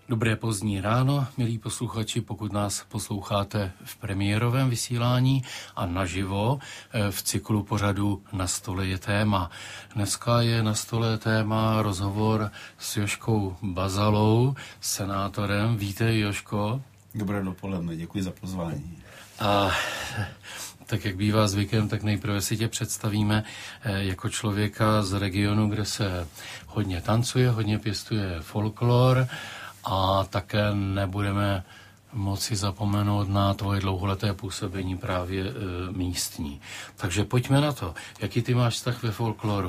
Dobré pozdní ráno, milí posluchači, pokud nás posloucháte v premiérovém vysílání a naživo v cyklu pořadu Na stole je téma. Dneska je na stole téma rozhovor s Jožkou Bazalou, senátorem. Vítej, Jožko. Dobré dopoledne, děkuji za pozvání. A tak jak bývá zvykem, tak nejprve si tě představíme jako člověka z regionu, kde se hodně tancuje, hodně pěstuje folklor a také nebudeme moci zapomenout na tvoje dlouholeté působení právě místní. Takže pojďme na to. Jaký ty máš vztah ve folkloru?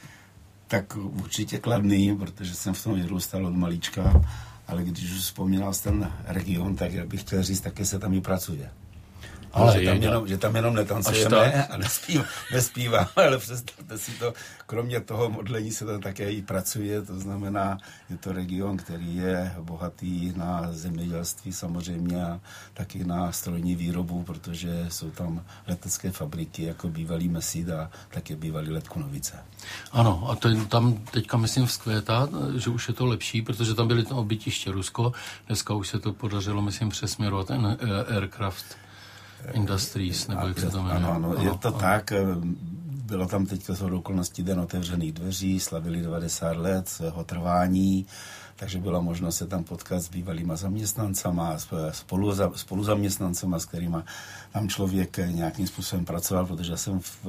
Tak určitě kladný, protože jsem v tom vyrůstal od malíčka, ale když už vzpomínal ten region, tak já bych chtěl říct, taky se tam i pracuje. Ale že tam jenom netancujeme a nespíváme, ale představte si to, kromě toho modlení se tam také i pracuje, to znamená, je to region, který je bohatý na zemědělství samozřejmě a taky na strojní výrobu, protože jsou tam letecké fabriky, jako bývalý Mesíd a také bývalý Let Kunovice. Ano, a to tam teďka myslím vzkvétá, že už je to lepší, protože tam byly obytiště Rusko, dneska už se to podařilo, myslím, přesměrovat ten Aircraft Industries, nebo jak se to jmenuje. Ano, je to tak. Bylo tam teď z okolností Den otevřených dveří, slavili 90 let svého trvání, takže byla možnost se tam potkat s bývalýma zaměstnancama, spoluzaměstnancema, s kterýma tam člověk nějakým způsobem pracoval, protože já jsem v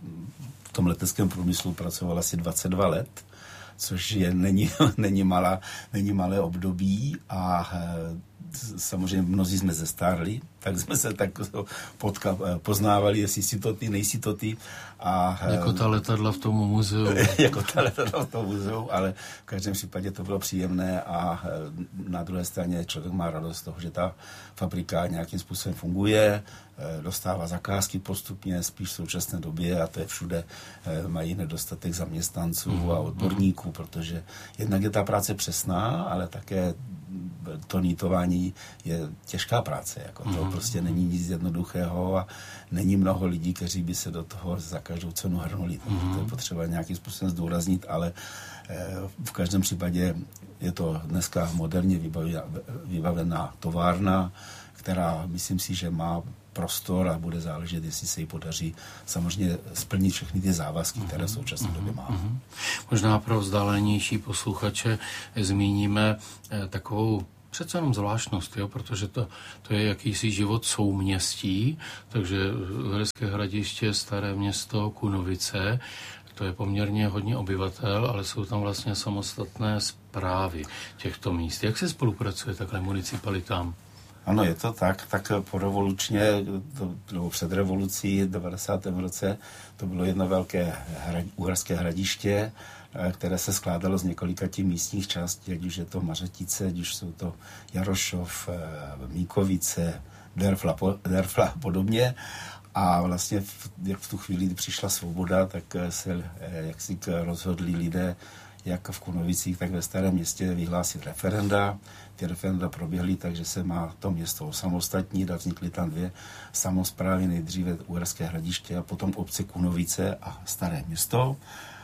tom leteckém průmyslu pracoval asi 22 let, což není malé období a samozřejmě mnozí jsme zestárli, tak jsme se tak poznávali, jestli si to ty, nejsi to ty. Jako ta letadla v tom muzeu. Jako ta letadla v tom muzeu, ale v každém případě to bylo příjemné a na druhé straně člověk má radost z toho, že ta fabrika nějakým způsobem funguje, dostává zakázky postupně, spíš v současné době a to je všude, mají nedostatek zaměstnanců a odborníků, protože jednak je ta práce přesná, ale také to nýtování je těžká práce. Jako to prostě není nic jednoduchého a není mnoho lidí, kteří by se do toho za každou cenu hrnuli. To je potřeba nějakým způsobem zdůraznit, ale v každém případě je to dneska moderně vybavená továrna, která myslím si, že má prostor a bude záležet, jestli se jí podaří samozřejmě splnit všechny ty závazky, které v současné době má. Možná pro vzdálenější posluchače zmíníme takovou přece jenom zvláštnost, jo? Protože to je jakýsi život souměstí, takže Uherské Hradiště, Staré Město, Kunovice, to je poměrně hodně obyvatel, ale jsou tam vlastně samostatné správy těchto míst. Jak se spolupracuje takhle municipalitám? Ano, je to tak porevolučně, nebo před revolucí v 90. roce, to bylo jedno velké Uherské Hradiště, které se skládalo z několika místních částí, ať už je to Mařetice, ať už jsou to Jarošov, Míkovice, Derfla a podobně. A vlastně jak v tu chvíli, kdy přišla svoboda, tak se jaksi rozhodli lidé, jak v Kunovicích, tak ve Starém Městě vyhlásit referenda. Ty referenda proběhly, takže se má to město osamostatnit a vznikly tam dvě samosprávy, nejdříve Uherské Hradiště a potom obce Kunovice a Staré Město,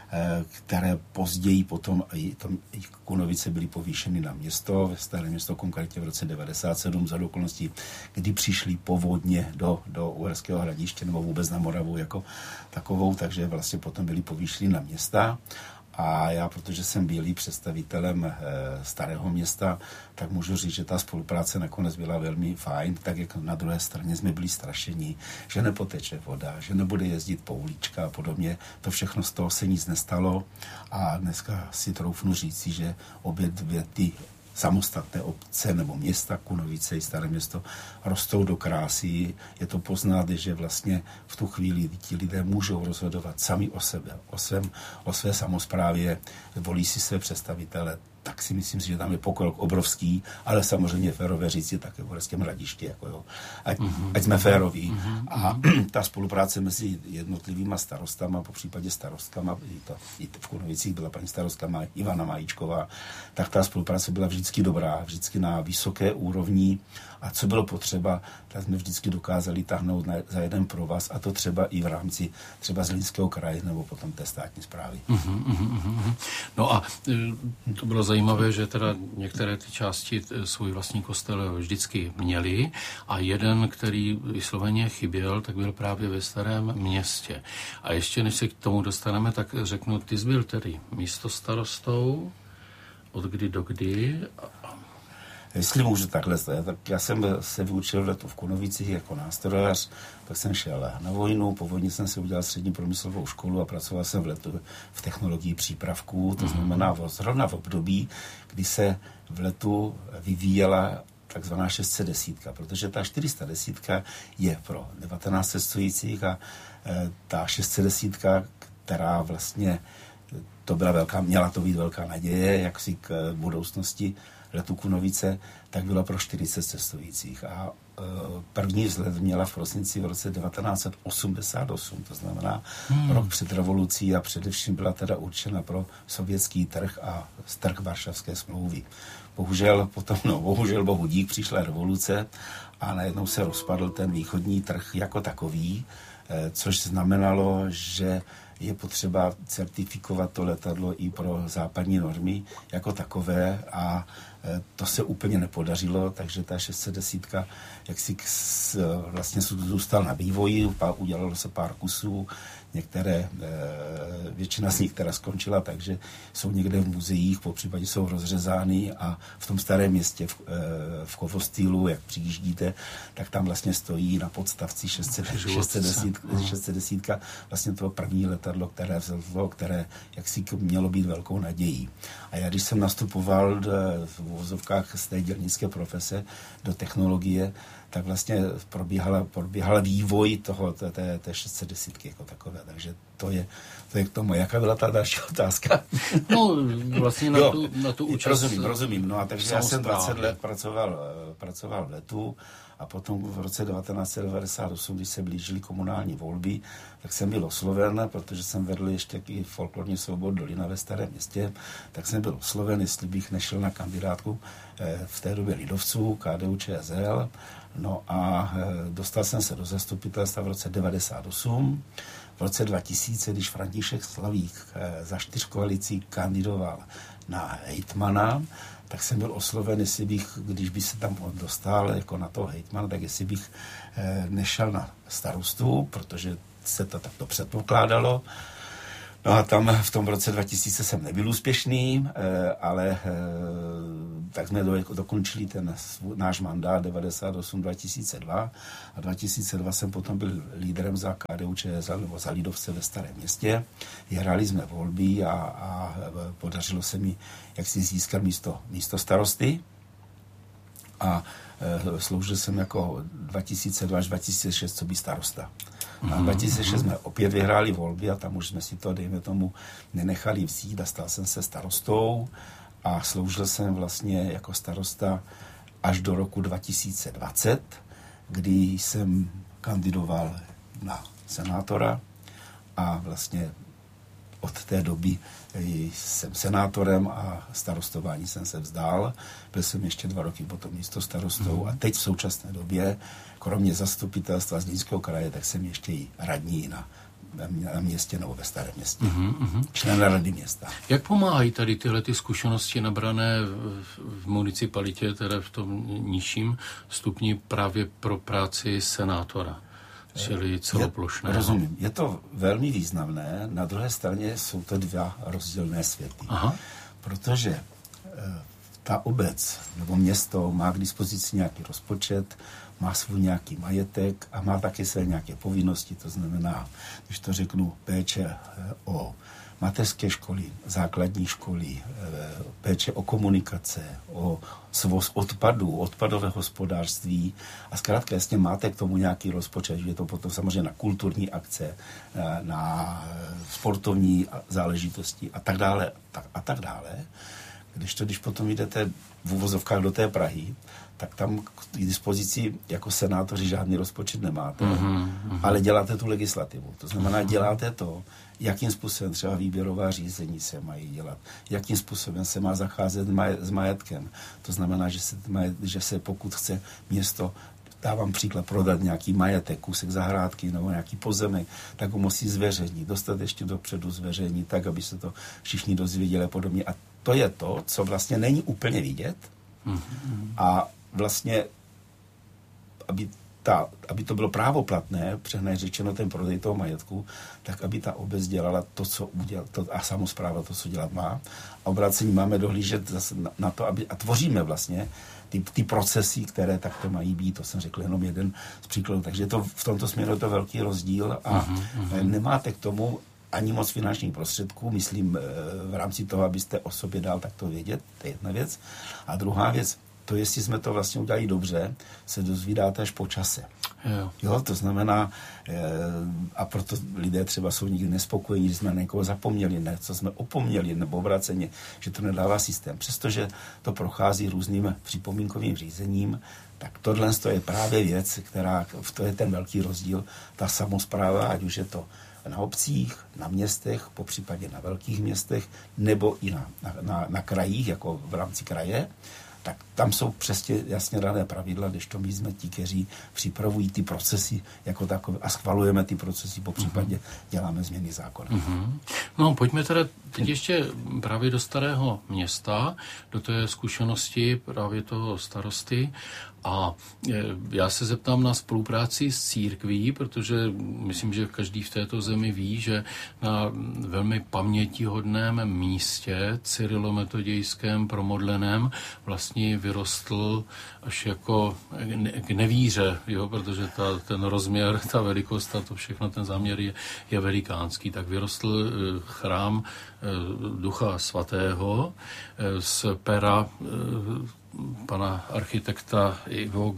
které později potom i Kunovice byly povýšeny na město, ve Staré Město konkrétně v roce 97 za okolností, kdy přišli povodně do Uherského Hradiště nebo vůbec na Moravu jako takovou, takže vlastně potom byli povýšeni na města. A já, protože jsem bývalý představitelem Starého Města, tak můžu říct, že ta spolupráce nakonec byla velmi fajn, tak jak na druhé straně jsme byli strašení, že nepoteče voda, že nebude jezdit poulička a podobně. To všechno z toho se nic nestalo a dneska si troufnu říci, že obě dvě ty samostatné obce nebo města, Kunovice i Staré Město, rostou do krásy. Je to poznat, že vlastně v tu chvíli ti lidé můžou rozhodovat sami o sebe, o své samosprávě, volí si své představitele, tak si myslím, že tam je pokrok obrovský, ale samozřejmě férové říci také v Uherském Hradišti, jako jo. Ať jsme féroví. A ta spolupráce mezi jednotlivýma starostama, po případě starostkama, i v Kunovicích byla paní starostka Ivana Majíčková, tak ta spolupráce byla vždycky dobrá, vždycky na vysoké úrovni a co bylo potřeba, tak jsme vždycky dokázali tahnout za jeden provaz a to třeba i v rámci třeba Zlínského kraje nebo potom té státní správy. No a to bylo zajímavé zajímavé, že teda některé ty části svůj vlastní kostel vždycky měly a jeden, který vysloveně chyběl, tak byl právě ve Starém Městě. A ještě než se k tomu dostaneme, tak řeknu, ty jsi byl tedy místostarostou, od kdy do kdy? Jestli můžu takhle, tak já jsem se vyučil v letu v Kunovicích jako nástrojař, pak jsem šel na vojnu, po vojně jsem si udělal střední průmyslovou školu a pracoval jsem v letu v technologii přípravků, to znamená zrovna v období, kdy se v letu vyvíjela takzvaná 610, protože ta 410 je pro 19 cestujících a ta 610, která vlastně měla to být velká naděje, jak si k budoucnosti letu Kunovice, tak byla pro 40 cestujících. A první vzlet měla v prosinci v roce 1988, to znamená rok před revolucí a především byla teda určena pro sovětský trh a trh Varšavské smlouvy. Bohužel bohu dík, přišla revoluce a najednou se rozpadl ten východní trh jako takový, což znamenalo, že je potřeba certifikovat to letadlo i pro západní normy jako takové a to se úplně nepodařilo, takže ta 610 jak si vlastně zůstal na vývoji, udělalo se pár kusů, většina z nich teda skončila, takže jsou někde v muzeích, popřípadě jsou rozřezány a v tom Starém Městě v Kovostýlu, jak přijíždíte, tak tam vlastně stojí na podstavci 610 vlastně to první letadlo, které jaksi mělo být velkou nadějí. A já když jsem nastupoval v uvozovkách z té dělnické profese do technologie, tak vlastně probíhala vývoj té 610 jako takové. Takže to je k tomu. Jaká byla ta další otázka? No, vlastně na tu účast. Rozumím. No a takže já jsem 20 let pracoval v letu a potom v roce 1998, když se blížily komunální volby, tak jsem byl osloven, protože jsem vedl ještě i folklorní soubor Dolina ve Starém Městě, tak jsem byl osloven, jestli bych nešel na kandidátku v té době lidovců, KDU-ČSL. No a dostal jsem se do zastupitelstva v roce 1998. V roce 2000, když František Slavík za 4 koalicí kandidoval na hejtmana, tak jsem byl osloven, jestli bych, když by se tam dostal jako na toho hejtmana, tak jestli bych nešel na starostu, protože se to takto předpokládalo. No a tam v tom roce 2000 jsem nebyl úspěšný, ale tak jsme dokončili ten náš mandát 98-2002 a 2002 jsem potom byl lídrem za KDU-ČSL nebo za lidovce ve Starém Městě. Hráli jsme volby a podařilo se mi jak si získat místo starosty a sloužil jsem jako 2002 až 2006 co by starosta. A 2006 jsme opět vyhráli volby a tam už jsme si to, dejme tomu, nenechali vzít a stal jsem se starostou a sloužil jsem vlastně jako starosta až do roku 2020, kdy jsem kandidoval na senátora a vlastně od té doby jsem senátorem a starostování jsem se vzdál. Byl jsem ještě 2 roky potom místostarostou a teď v současné době, kromě zastupitelstva Zlínského kraje, tak jsem ještě i radní na městě nebo ve Starém Městě. Člen rady města. Jak pomáhají tady tyhle ty zkušenosti nabrané v municipalitě, teda v tom nižším stupni právě pro práci senátora? Čili celoplošné. Rozumím. Je to velmi významné. Na druhé straně jsou to 2 rozdílné světy. Aha. Protože ta obec nebo město má k dispozici nějaký rozpočet, má svůj nějaký majetek a má taky své nějaké povinnosti. To znamená, když to řeknu, péče o mateřské školy, základní školy, péče o komunikace, o svoz odpadů, odpadové hospodářství a zkrátka jasně máte k tomu nějaký rozpočet, že je to potom samozřejmě na kulturní akce, na sportovní záležitosti a tak dále a tak dále. Když potom jdete v uvozovkách do té Prahy, tak tam k dispozici jako senátoři žádný rozpočet nemáte, ale děláte tu legislativu. To znamená, děláte to, jakým způsobem třeba výběrová řízení se mají dělat, jakým způsobem se má zacházet s majetkem. To znamená, že se pokud chce město, dávám příklad, prodat nějaký majetek, kousek zahrádky nebo nějaký pozemek, tak ho musí zveřejnit, dostat ještě dopředu zveřejnit, tak, aby se to všichni dozvěděli a podobně. A to je to, co vlastně není úplně vidět a vlastně, aby to bylo právoplatné, přehnaně řečeno ten prodej toho majetku, tak aby ta obec dělala to, co udělala, a samospráva to, co dělat má. A obrácení máme dohlížet zase na to, a tvoříme vlastně ty procesy, které takto mají být. To jsem řekl jenom jeden z příkladů. Takže v tomto směru je to velký rozdíl a nemáte k tomu ani moc finančních prostředků, myslím, v rámci toho, abyste o sobě dál takto vědět, to je jedna věc. A druhá věc, to, jestli jsme to vlastně udělali dobře, se dozvídáte až po čase. Jo, to znamená, a proto lidé třeba jsou nikdy nespokojení, že jsme na někoho zapomněli, co jsme opomněli, nebo obraceně, že to nedává systém. Přestože to prochází různým připomínkovým řízením, tak tohle je právě věc, to je ten velký rozdíl, ta samospráva, ať už je to na obcích, na městech, popřípadě na velkých městech, nebo i na krajích, jako v rámci kraje, tak tam jsou přesně jasně dané pravidla, kdežto my jsme ti, kteří připravují ty procesy jako takové a schvalujeme ty procesy, popřípadě děláme změny zákona. No, pojďme teda teď ještě právě do Starého Města, do té zkušenosti právě toho starosty. A já se zeptám na spolupráci s církví, protože myslím, že každý v této zemi ví, že na velmi pamětihodném místě, cyrilometodějském, promodleném, vlastně vyrostl až jako k nevíře, jo, protože ten rozměr, ta velikost a to všechno, ten záměr je velikánský. Tak vyrostl chrám Ducha Svatého z pera pana architekta Ivo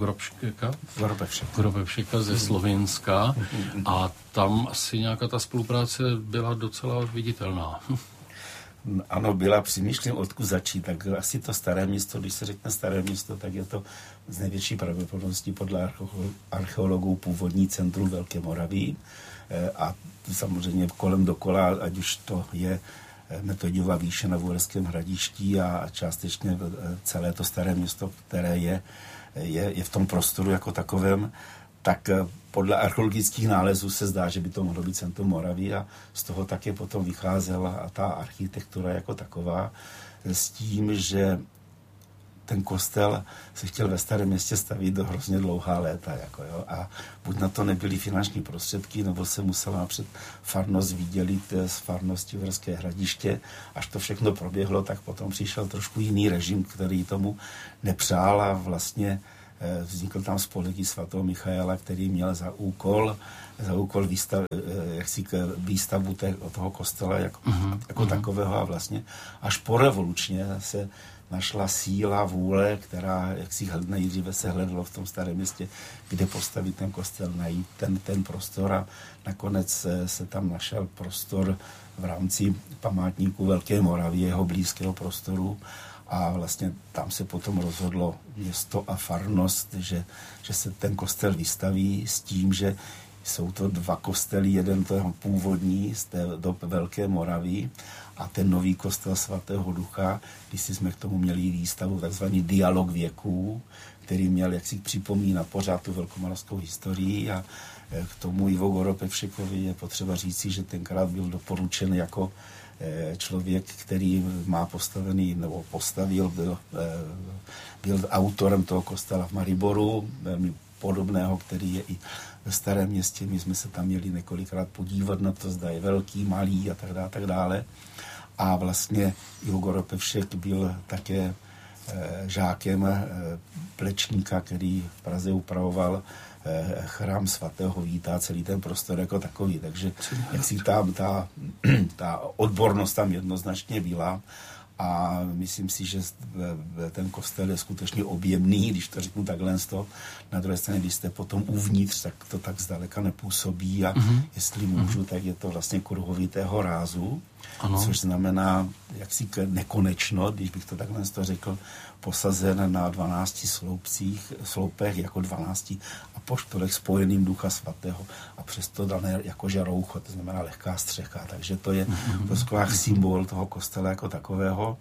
Grobevšeka ze Slovinska a tam asi nějaká ta spolupráce byla docela viditelná. Ano, byla, přemýšlím, odkud začít, tak asi to Staré Město, když se řekne Staré Město, tak je to z největší pravděpodobností podle archeologů původní centrum Velké Moravy a samozřejmě kolem dokola, ať už to je Metodějova výše na Uherském Hradišti a částečně celé to Staré Město, které je v tom prostoru jako takovém, tak podle archeologických nálezů se zdá, že by to mohlo být centrum Moravy a z toho také potom vycházela ta architektura jako taková s tím, že ten kostel se chtěl ve Starém Městě stavit do hrozně dlouhá léta. Jo, a buď na to nebyly finanční prostředky, nebo se musela napřed farnost vydělit z farnosti Uherské Hradiště. Až to všechno proběhlo, tak potom přišel trošku jiný režim, který tomu nepřál a vlastně vznikl tam spolek svatého Michaela, který měl za úkol výstavbu toho kostela jako takového a vlastně až porevolučně se našla síla, vůle, která nejdříve se hledalo v tom Starém Městě, kde postavit ten kostel, najít ten prostor a nakonec se tam našel prostor v rámci památníku Velké Moravy, jeho blízkého prostoru a vlastně tam se potom rozhodlo město a farnost, že se ten kostel vystaví s tím, že jsou to dva kostely, jeden to je původní z té do Velké Moravy a ten nový kostel svatého Ducha, když jsme k tomu měli výstavu, takzvaný dialog věků, který měl, jak si připomíná pořád tu velkomoravskou historii a k tomu Ivo Grobevšekovi je potřeba říci, že tenkrát byl doporučen jako člověk, který má postavený, nebo postavil, byl autorem toho kostela v Mariboru, velmi podobného, který je i ve Starém Městě. My jsme se tam měli několikrát podívat na to, zda je velký, malý a tak dále. A vlastně Ivo Grobevšek byl také žákem Plečníka, odborníka, který v Praze upravoval chrám svatého Víta, celý ten prostor jako takový. Takže jak si ta odbornost tam jednoznačně byla a myslím si, že ten kostel je skutečně objemný, když to řeknu takhle. Na druhé straně, když jste potom uvnitř, tak to tak zdaleka nepůsobí a jestli můžu, tak je to vlastně kruhovitého rázu, což znamená jaksi nekonečno, když bych to takhle řekl, posazen na 12 sloupech jako 12 apoštolech spojeným Ducha Svatého a přesto dané jako žaroucho, to znamená lehká střecha, takže to je takový symbol toho kostela jako takového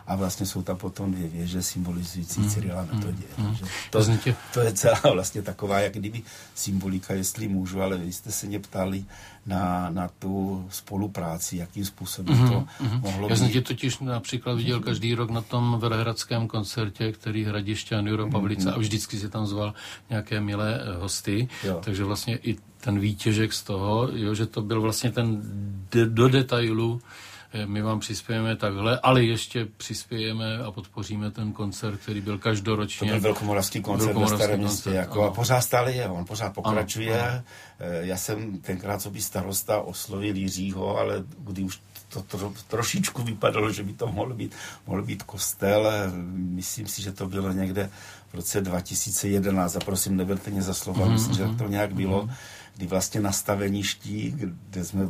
a vlastně jsou tam potom 2 věže symbolizující Cyrila Metoděje. To je celá vlastně taková, jak kdyby symbolika, jestli můžu, ale vy jste se mě ptali na tu spolupráci, jakým způsobem to mohlo být. Já jsem tě totiž například viděl každý rok na tom velehradském koncertě, který Hradišťan, Juro Pavlica, a vždycky si tam zval nějaké milé hosty, takže vlastně i ten výtěžek z toho, že to byl vlastně ten do detailu, my vám přispějeme takhle, ale ještě přispějeme a podpoříme ten koncert, který byl každoročně. To byl velkomoravský koncert ve Starém Městě. A pořád stále je, on pořád pokračuje. Ano. Já jsem tenkrát, co by starosta, oslovil Jiřího, ale kdy už to trošičku vypadalo, že by to mohl být kostel. Myslím si, že to bylo někde v roce 2011. A prosím, neberte mě za slova, myslím, že to nějak bylo, kdy vlastně na staveništi, kde jsme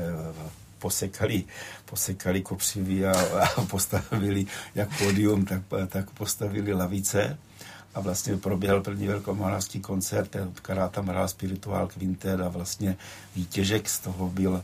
posekali kopřivy a postavili jak pódium, tak postavili lavice a vlastně proběhl první velkomoravský koncert, která tam hrál Spirituál Quintet a vlastně výtěžek z toho byl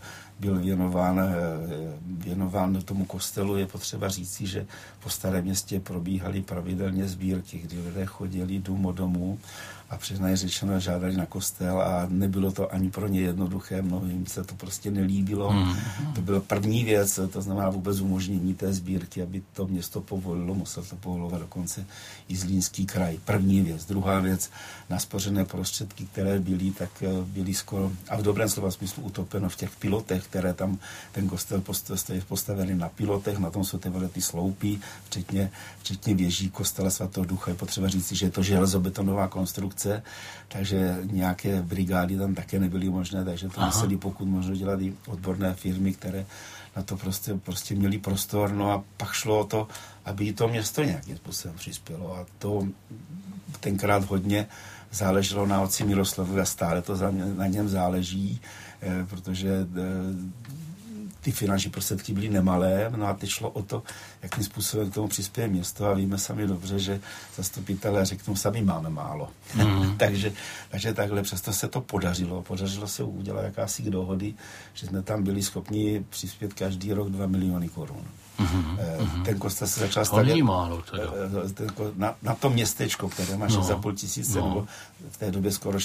věnován tomu kostelu. Je potřeba říci, že po Starém Městě probíhaly pravidelně sbírky, kdy lidé chodili dům od domu a přiznají řečeno žádali na kostel a nebylo to ani pro ně jednoduché, mnohým se to prostě nelíbilo. To byla první věc, to znamená vůbec umožnění té sbírky, aby to město povolilo, musel to povolovat dokonce i Zlínský kraj. První věc. Druhá věc, naspořené prostředky, které byly, tak byly skoro, a v dobrém slova smyslu utopeno v těch pilotech, které tam ten kostel postavili na pilotech, na tom jsou ty sloupy, včetně věží kostela svatého Ducha. Je potřeba říci, že je to železobetonová konstrukce, takže nějaké brigády tam také nebyly možné, takže to museli pokud možno dělat i odborné firmy, které na to prostě měli prostor, no a pak šlo o to, aby to město nějakým způsobem přispělo a to tenkrát hodně záleželo na otci Miroslavu a stále to na něm záleží, protože ty finanční prostředky byly nemalé, no a teď šlo o to, jakým způsobem k tomu přispěje město a víme sami dobře, že zastupitelé řeknou, sami máme málo. takže takhle, přesto se to podařilo se udělat jakási dohody, že jsme tam byli schopni přispět každý rok 2 miliony korun. Ten kostel se začal stavět málo, na to městečko, které má 6,5 tisíce, nebo v té době skoro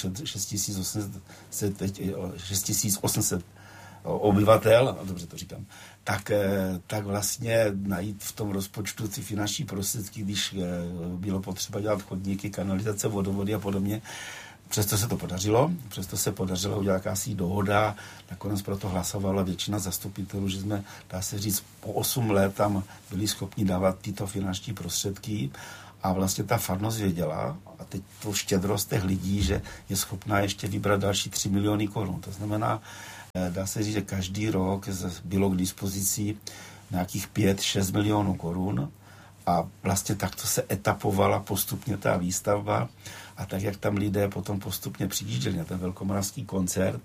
6800 obyvatel, dobře to říkám, tak vlastně najít v tom rozpočtu ty finanční prostředky, když bylo potřeba dělat chodníky, kanalizace, vodovody a podobně. Přesto se podařilo udělat jakási dohoda, nakonec proto hlasovala většina zastupitelů, že jsme, dá se říct, po 8 let tam byli schopni dávat tyto finanční prostředky a vlastně ta farnost věděla, a teď to štědrost těch lidí, že je schopná ještě vybrat další 3 miliony korun. To znamená, dá se říct, že každý rok bylo k dispozici nějakých 5-6 milionů korun a vlastně takto se etapovala postupně ta výstavba a tak, jak tam lidé potom postupně přijížděli na ten velkomoravský koncert,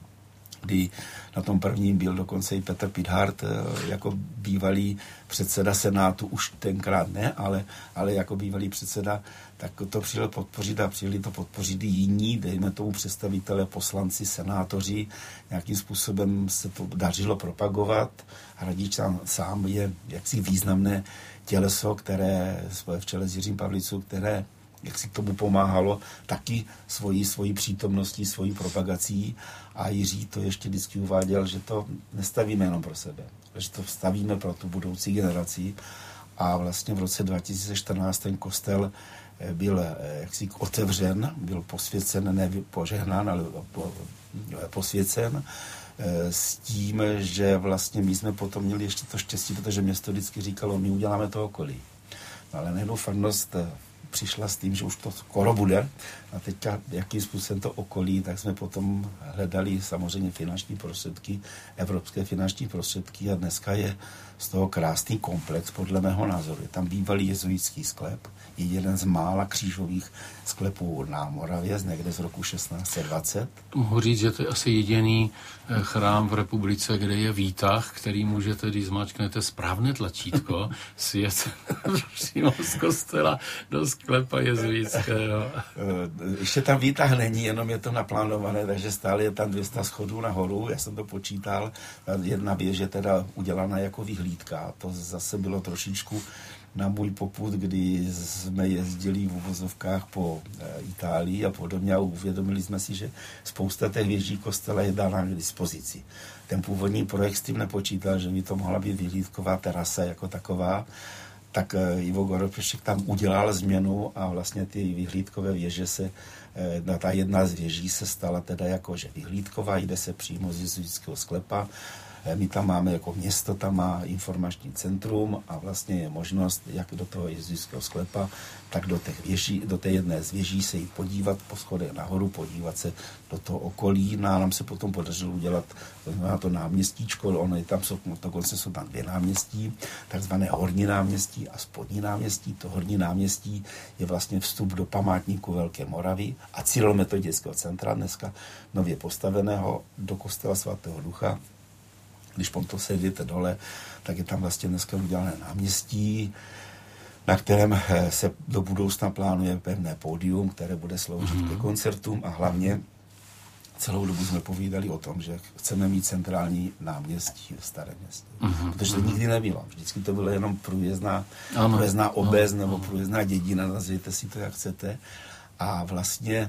kdy na tom prvním byl dokonce i Petr Pithart jako bývalý předseda Senátu, už tenkrát ne, ale jako bývalý předseda, tak to přijel podpořit a přijeli to podpořit i jiní, dejme tomu představitelé, poslanci, senátoři, nějakým způsobem se to dařilo propagovat. Hradišť sám je jaksi významné těleso, které v čele s Jiřím Pavlicou, které jak si k tomu pomáhalo, taky svojí přítomností, svojí propagací. A Jiří to ještě vždycky uváděl, že to nestavíme jenom pro sebe, že to stavíme pro tu budoucí generaci. A vlastně v roce 2014 ten kostel byl jaksi otevřen, byl posvěcen, ne požehnán, ale posvěcen, s tím, že vlastně my jsme potom měli ještě to štěstí, protože město vždycky říkalo, my uděláme to okolí. No, ale najednou farnost přišla s tím, že už to skoro bude a teďka jakým způsobem to okolí, tak jsme potom hledali samozřejmě finanční prostředky, evropské finanční prostředky a dneska je z toho krásný komplex, podle mého názoru. Je tam bývalý jezuitský sklep, je jeden z mála křížových sklepů na Moravě, někde z roku 1620. Mohu říct, že to je asi jediný chrám v republice, kde je výtah, který můžete, když zmáčknete správné tlačítko, sjet přímo z kostela do sklepa jezuitského. Ještě tam výtah není, jenom je to naplánované, takže stále je tam 200 schodů nahoru, já jsem to počítal, jedna věž je teda udělaná jako vyhlídka, to zase bylo trošičku na můj popud, kdy jsme jezdili v uvozovkách po Itálii a podobně a uvědomili jsme si, že spousta těch věží kostela je dána k dispozici. Ten původní projekt s tím nepočítal, že by to mohla být vyhlídková terasa jako taková, tak Ivo Goropešek tam udělal změnu a vlastně ty vyhlídkové věže ta jedna z věží se stala teda jakože vyhlídková, jde se přímo z jezuitského sklepa. My tam máme jako město, tam má informační centrum a vlastně je možnost, jak do toho jezuitského sklepa, tak do té jedné z věží se jít podívat po schodech nahoru, podívat se do toho okolí. No a nám se potom podařilo udělat to náměstíčko, dokonce jsou tam 2 náměstí, takzvané horní náměstí a spodní náměstí. To horní náměstí je vlastně vstup do památníku Velké Moravy a Cyrilometodějského centra, dneska nově postaveného, do kostela svatého Ducha. Když potom se jdete dole, tak je tam vlastně dneska udělané náměstí, na kterém se do budoucna plánuje pevné pódium, které bude sloužit ke koncertům a hlavně celou dobu jsme povídali o tom, že chceme mít centrální náměstí v Starém městě. Protože to nikdy nebylo. Vždycky to bylo jenom průjezdná obec nebo průjezdná dědina, nazvěte si to, jak chcete. A vlastně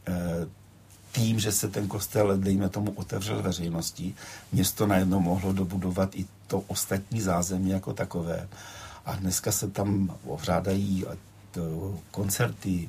tím, že se ten kostel, dejme tomu, otevřel veřejnosti, město najednou mohlo dobudovat i to ostatní zázemí jako takové. A dneska se tam pořádají koncerty,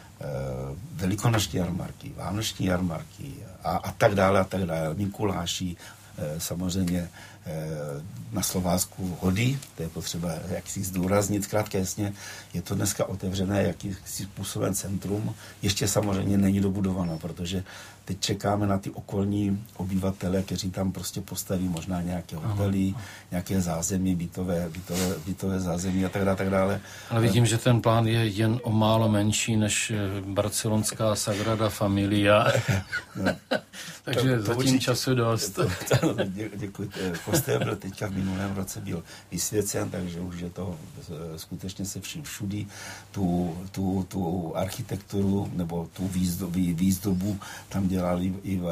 velikonoční jarmarky, vánoční jarmarky a tak dále, Mikuláši, samozřejmě na Slovácku hody, to je potřeba jak si zdůraznit, zkrátka jasně, je to dneska otevřené jakýsi způsobem centrum, ještě samozřejmě není dobudováno, protože teď čekáme na ty okolní obyvatele, kteří tam prostě postaví možná nějaké hotely, nějaké zázemí, bytové zázemí a tak dále. Ale vidím, že ten plán je jen o málo menší než barcelonská Sagrada Familia. No. Takže zatím času dost. Děkuji. Kostel byl teďka v minulém roce byl vysvěcen, takže už je to skutečně se vším všudy. Tu architekturu nebo tu výzdobu tam dělali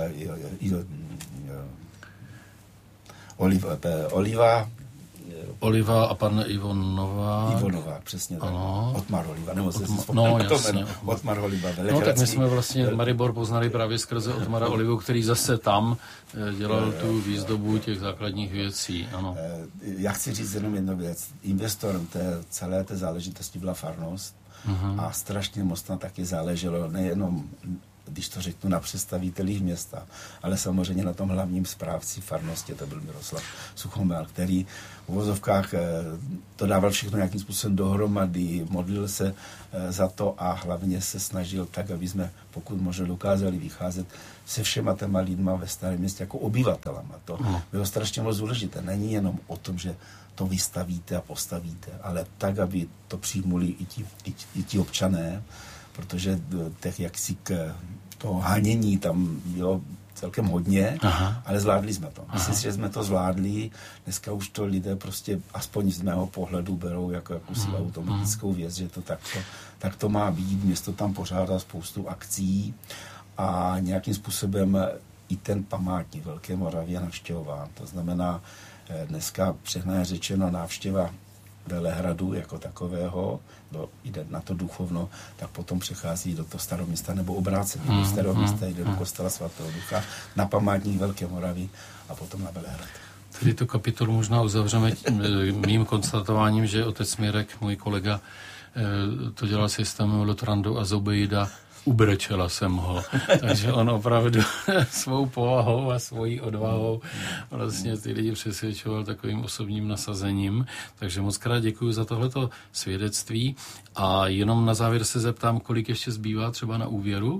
Oliva a pan Ivonová, přesně tak. Otmar Oliva, nebo se Otmar Oliva. No tak my jsme vlastně Maribor poznali právě skrze Otmara Olivu, který zase tam dělal tu výzdobu těch základních věcí. Ano. Já chci říct jenom jednu věc. Investorem celé té záležitosti byla farnost a strašně moc tam taky záleželo nejenom, když to řeknu, na představitelích města, ale samozřejmě na tom hlavním správci farnosti, to byl Miroslav Suchomel, který v uvozovkách to dával všechno nějakým způsobem dohromady, modlil se za to a hlavně se snažil tak, aby jsme pokud možno dokázali vycházet se všema těma lidma ve Starém Městě jako obyvatelama. To bylo strašně moc důležité. Není jenom o tom, že to vystavíte a postavíte, ale tak, aby to přijmuli i ti občané, protože těch jaksi to hánění tam bylo celkem hodně, ale zvládli jsme to. Myslím si, že jsme to zvládli. Dneska už to lidé prostě aspoň z mého pohledu berou jako jakousi automatickou věc, že to tak to má být. Město tam pořádá spoustu akcí a nějakým způsobem i ten památník Velké Moravy je navštěvován. To znamená dneska přehnaně řečeno návštěva Velehradu jako takového, jde na to duchovno, tak potom přechází do toho Staroměsta nebo obráceně do Staroměsta, jde do kostela svatého Ducha, na památník Velké Moravy a potom na Velehrad. Tedy tu kapitolu možná uzavřeme mým konstatováním, že otec Mirek, můj kolega, to dělal systémem Lotrandu a Zobejda, ubrečela jsem ho. Takže on opravdu svou povahou a svojí odvahou vlastně ty lidi přesvědčoval takovým osobním nasazením. Takže moc krát děkuji za tohleto svědectví. A jenom na závěr se zeptám, kolik ještě zbývá třeba na úvěru?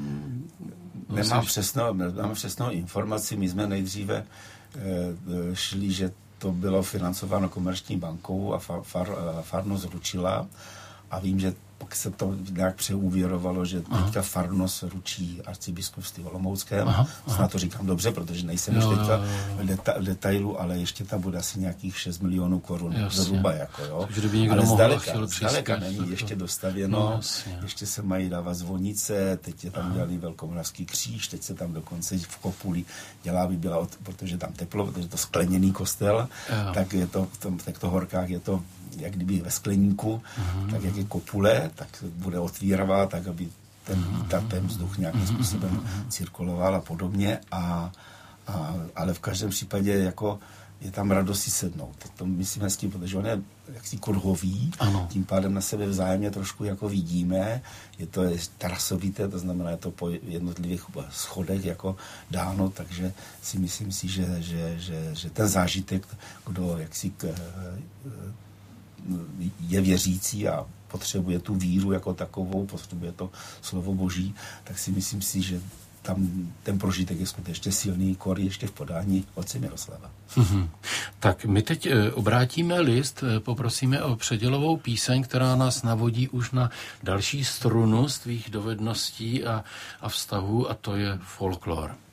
Nemám přesnou informaci. My jsme nejdříve šli, že to bylo financováno Komerční bankou a farnost ručila. A vím, že pak se to nějak přeuvěrovalo, že teďka farnost ručí arcibiskupství Olomouckém. Snad to říkám dobře, protože nejsem už teďka v detailu, ale ještě tam bude asi nějakých 6 milionů korun zhruba. Jako, jo. Takže kdyby někdo zdaleka není ještě dostavěno, ještě se mají dávat zvonice, teď je tam dělali Velkomoravský kříž, teď se tam dokonce v Kopuli dělá, by byla, protože tam teplo, protože to skleněný kostel, tak je to v těchto horkách je to jak kdyby ve skleníku, tak jak je kopule, tak bude otvírava, tak aby ten vzduch nějakým způsobem cirkuloval a podobně. Ale v každém případě jako je tam radost si sednout. To myslím hezky, protože on je jaksi kruhový, tím pádem na sebe vzájemně trošku jako vidíme, je to terasovité, to znamená, je to po jednotlivých schodech jako dáno, takže si myslím si, že ten zážitek, kdo jaksi je věřící a potřebuje tu víru jako takovou, potřebuje to slovo Boží, tak si myslím si, že tam ten prožitek je skutečně silný, ještě v podání otce Miroslava. Tak my teď obrátíme list, poprosíme o předělovou píseň, která nás navodí už na další strunu z tvých dovedností a vztahů, a to je folklor.